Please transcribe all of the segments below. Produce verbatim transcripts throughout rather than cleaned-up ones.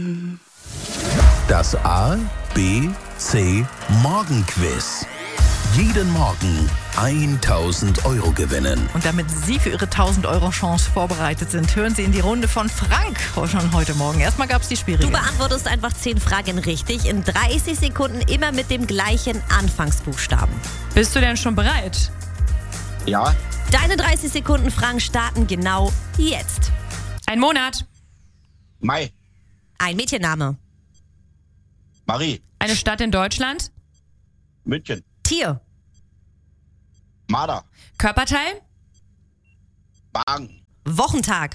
Das A, B, C Morgenquiz. Jeden Morgen tausend Euro gewinnen. Und damit Sie für Ihre tausend Euro Chance vorbereitet sind, hören Sie in die Runde von Frank schon heute Morgen. Erstmal gab es die schwierige. Du beantwortest einfach zehn Fragen richtig in dreißig Sekunden, immer mit dem gleichen Anfangsbuchstaben. Bist du denn schon bereit? Ja. Deine dreißig Sekunden Fragen starten genau jetzt. Ein Monat. Mai. Ein Mädchenname. Marie. Eine Stadt in Deutschland. München. Tier. Marder. Körperteil. Wagen. Wochentag.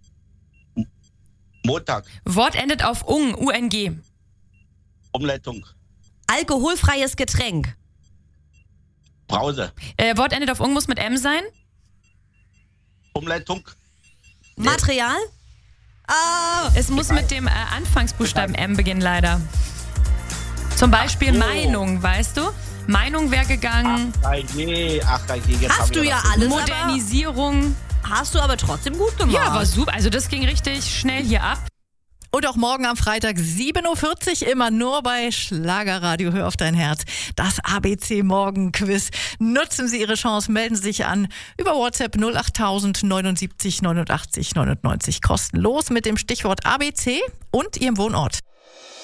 Montag. Wort endet auf ung, U N G. Umleitung. Alkoholfreies Getränk. Brause. Äh, Wort endet auf ung, muss mit M sein. Umleitung. Material. Ah, Es muss mit dem äh, Anfangsbuchstaben M beginnen, leider. Zum Beispiel so. Meinung, weißt du? Meinung wäre gegangen. Ach je, ach je. Jetzt hab hast ich du noch ja was. alles, Modernisierung. aber hast du aber trotzdem gut gemacht. Ja, war super. Also das ging richtig schnell hier ab. Und auch morgen am Freitag sieben Uhr vierzig immer nur bei Schlagerradio. Hör auf dein Herz. Das A B C Morgenquiz. Nutzen Sie Ihre Chance, melden Sie sich an über WhatsApp null acht tausend neunundsiebzig neunundachtzig neunundneunzig kostenlos mit dem Stichwort A B C und Ihrem Wohnort.